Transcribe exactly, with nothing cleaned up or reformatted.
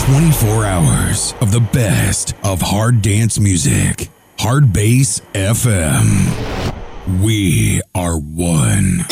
twenty-four hours of the best of hard dance music. Hard Bass F M. We are one.